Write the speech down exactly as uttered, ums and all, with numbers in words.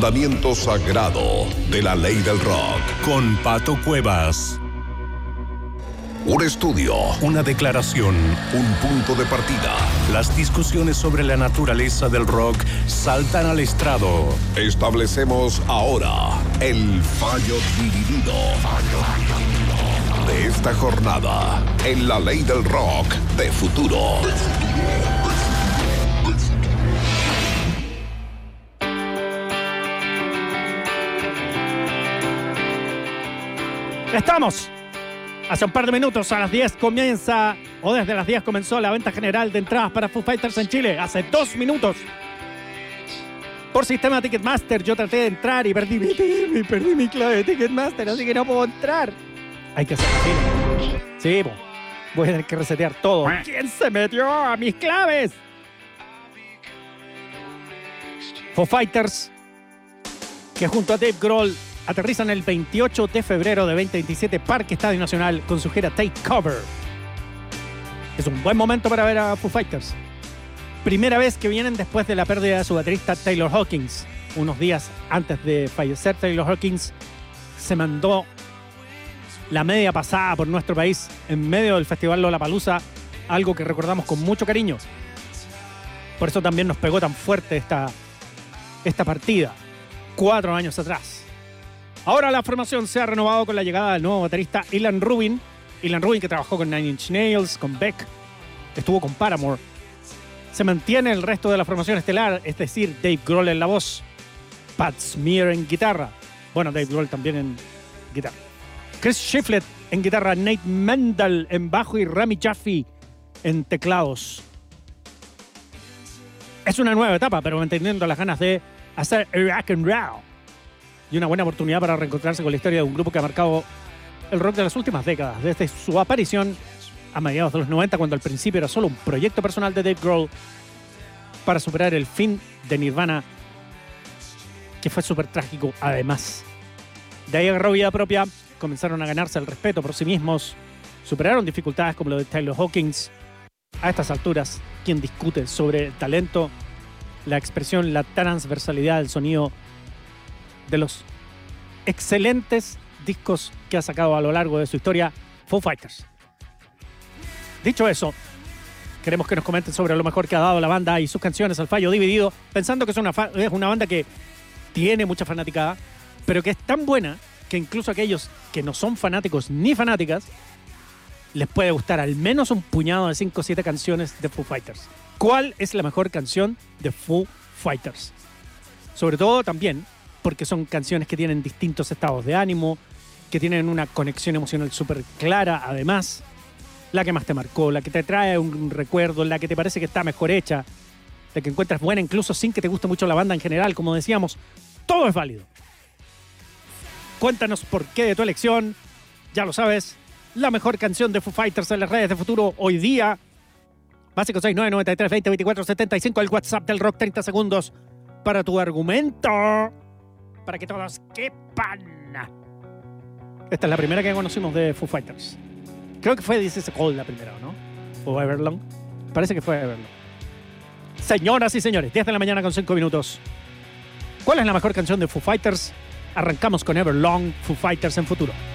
mandamiento sagrado de la ley del rock. Con Pato Cuevas. Un estudio, una declaración, un punto de partida. Las discusiones sobre la naturaleza del rock saltan al estrado. Establecemos ahora el fallo dividido. Fallo dividido. De esta jornada en la ley del rock de futuro. Estamos. Hace un par de minutos, a las diez comienza, o desde las diez comenzó la venta general de entradas para Foo Fighters en Chile. Hace dos minutos. Por sistema Ticketmaster, yo traté de entrar y perdí mi, mi, perdí mi clave de Ticketmaster, así que no puedo entrar. Hay que hacer fila. Sí, bo. Voy a tener que resetear todo. ¿Quién se metió a mis claves? Foo Fighters, que junto a Dave Grohl aterrizan el veintiocho de febrero de veinte veintisiete, Parque Estadio Nacional, con su gira Take Cover. Es un buen momento para ver a Foo Fighters. Primera vez que vienen después de la pérdida de su baterista Taylor Hawkins. Unos días antes de fallecer, Taylor Hawkins se mandó la media pasada por nuestro país en medio del Festival Lollapalooza, algo que recordamos con mucho cariño. Por eso también nos pegó tan fuerte esta, esta partida, cuatro años atrás. Ahora la formación se ha renovado con la llegada del nuevo baterista Ilan Rubin. Ilan Rubin, que trabajó con Nine Inch Nails, con Beck, estuvo con Paramore. Se mantiene el resto de la formación estelar, es decir, Dave Grohl en la voz, Pat Smear en guitarra. Bueno, Dave Grohl también en guitarra. Chris Shiflett en guitarra, Nate Mendel en bajo y Rami Jaffee en teclados. Es una nueva etapa, pero manteniendo las ganas de hacer rock and roll. Y una buena oportunidad para reencontrarse con la historia de un grupo que ha marcado el rock de las últimas décadas, desde su aparición a mediados de los noventa, cuando al principio era solo un proyecto personal de Dave Grohl, para superar el fin de Nirvana, que fue súper trágico además. De ahí agarró vida propia, comenzaron a ganarse el respeto por sí mismos, superaron dificultades como lo de Taylor Hawkins. A estas alturas, ¿quién discute sobre el talento, la expresión, la transversalidad del sonido de los excelentes discos que ha sacado a lo largo de su historia Foo Fighters? Dicho eso, queremos que nos comenten sobre lo mejor que ha dado la banda y sus canciones al fallo dividido, pensando que es una, fa- es una banda que tiene mucha fanaticada, pero que es tan buena que incluso aquellos que no son fanáticos ni fanáticas les puede gustar al menos un puñado de cinco o siete canciones de Foo Fighters. ¿Cuál es la mejor canción de Foo Fighters? Sobre todo también porque son canciones que tienen distintos estados de ánimo, que tienen una conexión emocional súper clara, además. La que más te marcó, la que te trae un recuerdo, la que te parece que está mejor hecha, la que encuentras buena incluso sin que te guste mucho la banda en general, como decíamos. Todo es válido. Cuéntanos por qué de tu elección. Ya lo sabes, la mejor canción de Foo Fighters en las redes de futuro hoy día. Básico seis nueve nueve tres dos cero dos cuatro siete cinco, el WhatsApp del rock, treinta segundos para tu argumento, para que todos quepan. Esta es la primera que conocimos de Foo Fighters. Creo que fue This Is a Cold la primera, ¿no? O Everlong. Parece que fue Everlong. Señoras y señores, diez de la mañana con cinco minutos. ¿Cuál es la mejor canción de Foo Fighters? Arrancamos con Everlong, Foo Fighters en futuro.